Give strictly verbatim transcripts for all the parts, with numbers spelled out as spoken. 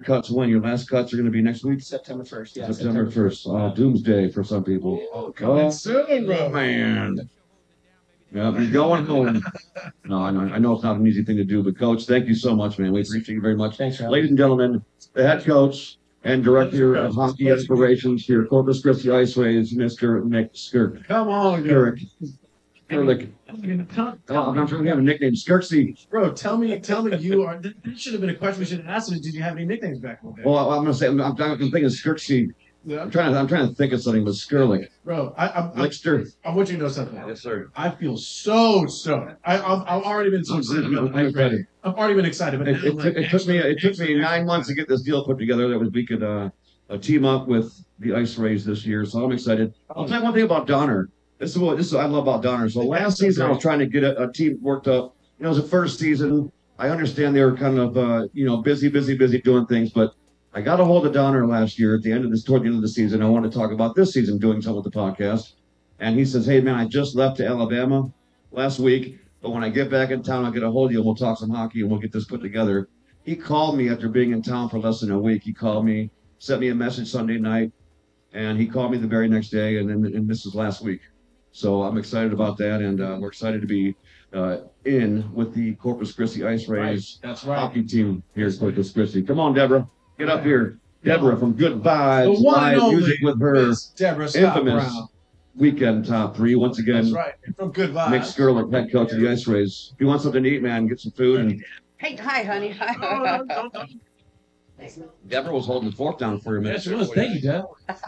cuts when? Your last cuts are going to be next week? September first, yeah. September first. Oh, doomsday for some people. Oh, coming Oh, soon, bro. man. Yeah, you're going home. No, I know, I know it's not an easy thing to do, but Coach, thank you so much, man. We appreciate you very much. Thanks, Rob. Ladies and gentlemen, the head coach and director of hockey aspirations here, Corpus Christi Ice Rays, Mister Nick Skirk. Come on, Skirk. Skirk. Oh, I'm not sure we have a nickname. Skirksy. Bro, tell me, tell me you are. That should have been a question we should have asked. Did you have any nicknames back in the day? Well, I'm going to say, I'm, I'm thinking Skirksy. Yeah. I'm trying to, I'm trying to think of something, but Skirlick. Bro, I, I'm, I'm, Lickster. I want you to know something. Yes, sir. I feel so stoked. I, I've, I've already been so excited. I'm excited. I've already been excited. But It, it, took, it took me it took me nine months to get this deal put together. That was we could uh, uh, team up with the Ice Rays this year, so I'm excited. I'll tell you one thing about Donner. This is what this is what I love about Donner. So last season I was trying to get a, a team worked up. You know, it was the first season. I understand they were kind of uh, you know busy, busy, busy doing things, but I got a hold of Donner last year at the end of this toward the end of the season. I wanted to talk about this season doing something with the podcast, and he says, "Hey man, I just left to Alabama last week." But when I get back in town, I'll get a hold of you and we'll talk some hockey and we'll get this put together. He called me after being in town for less than a week. He called me, sent me a message Sunday night, and he called me the very next day, and, and, and this is last week. So I'm excited about that, and uh, we're excited to be uh, in with the Corpus Christi Ice Rays That's right. hockey team here at Corpus Christi. Come on, Deborah. Get up here. Deborah from Good Vibes, The one and live only music with her Miss Deborah Scott infamous Brown. weekend top three. Once again, That's right. From Good Vibes. Nick Skirlick, head coach of the Ice Rays. If you want something to eat, man, get some food. And Hey, hi, honey. Hi. Oh, no, no, no. Deborah was holding the fork down for a minute. Yes, it was. Thank you, Dad.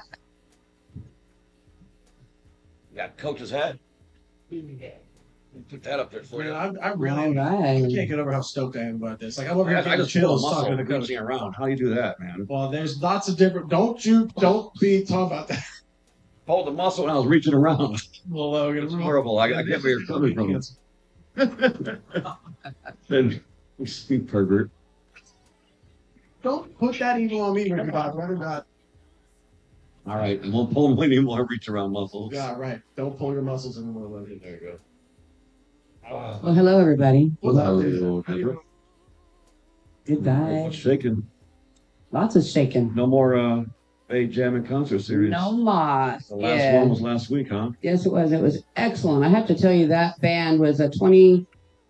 Got coach's head. Put that up there for Man, you. I, I really All I right. can't get over how stoked I am about this. Like I'm over here I, I getting just feel a chills muscle talking to the coach. reaching around. How do you do that, man? Well, there's lots of different. Don't you? Don't be talking about that. Hold the muscle and I was reaching around. Well, Logan, It's horrible. I, I get where you're coming from. And you pervert. Don't put that evil on me, Ricky Bob. Rather not. All right, and won't pull any more reach around muscles. Yeah, right. Don't pull your muscles anymore, Logan. There you go. Well, hello, everybody. What's up, Hello, dude? How you Deborah. doing? Goodbye. What's shaking? Lots of shaking. No more uh, Bay Jam and Concert Series. No moss. The last Yeah. one was last week, huh? Yes, it was. It was excellent. I have to tell you, that band was a twenty,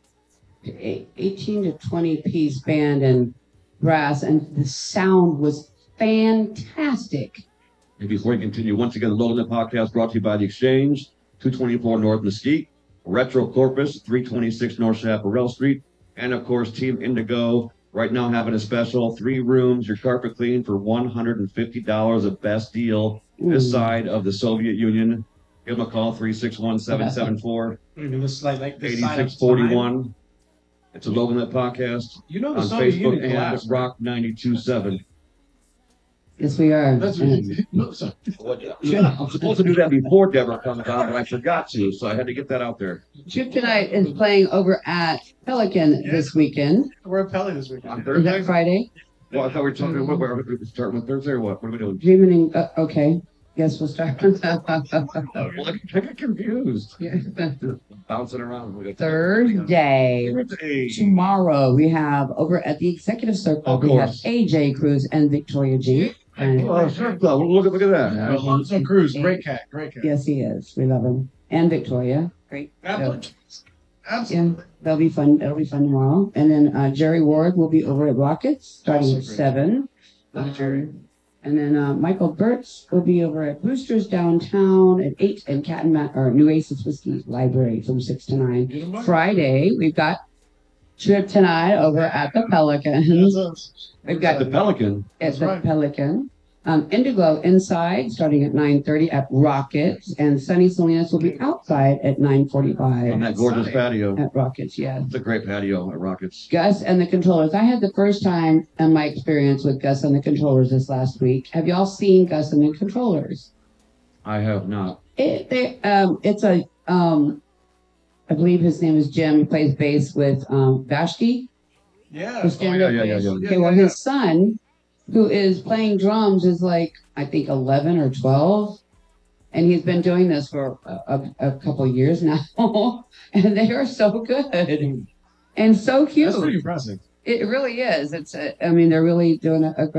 eighteen to twenty piece band and brass, and the sound was fantastic. And before we continue, once again, the Logan Podcast brought to you by The Exchange, two twenty-four North Mesquite, Retro Corpus, three twenty-six North Chaparral Street, and of course, Team Indigo, right now having a special, three rooms, your carpet clean for one hundred fifty dollars, a best deal this Ooh. side of the Soviet Union. Give them a call, three six one, seven seven four, Even this like like this eight side six of four time. one. It's a Logan Podcast You know the on Soviet Facebook Union and collapsed. Rock ninety-two point seven. Yes, we are. That's what And you no, so- I'm supposed to do that before Deborah comes on, but I forgot to, so I had to get that out there. Chip tonight is playing over at Pelican this weekend. We're at Pelly this weekend. On Is Thursday? that Friday? Well, I thought we were talking. What, what, we starting with Thursday or what? What are we doing? Dreaming. Uh, okay. Guess we'll start. Well, I get confused. Yeah. Bouncing around. We got Thursday. Thursday. Tomorrow we have over at the Executive Circle, Of we have course. A J Cruz and Victoria G. And Oh, sure. Well, look at look at that. man. Alonzo Cruz, great cat, great cat. yes, he is. We love him. And Victoria. Great. Absolutely. Yeah, Absolutely. that'll be fun. That'll be fun tomorrow. And then uh, Jerry Ward will be over at Rockets starting Also at great. seven. Love Jerry. Um, and then uh, Michael Burtz will be over at Boosters downtown at eight, and Cat and Ma- or New Aces Whiskey Library from six to nine. Get him back. Friday we've got Trip tonight over at the Pelicans. That's us. We've got The Pelican. at That's the right. Pelican. Um, Indigo inside starting at nine thirty at Rockets, and Sunny Salinas will be outside at nine On forty-five that gorgeous Outside. patio. at Rockets. Yeah. It's a great patio at Rockets. Gus and the controllers. I had the first time in my experience with Gus and the controllers this last week. Have y'all seen Gus and the controllers? I have not. It, they, um, it's a, um, I believe his name is Jim. He plays bass with um, Vashti. Yeah. Who's Oh, yeah, yeah, yeah, yeah. Okay, well, his son, who is playing drums, is like, I think, eleven or twelve. And he's been doing this for a, a, a couple years now. And they are so good and so cute. That's pretty impressive. It really is. It's, a, I mean, they're really doing a, a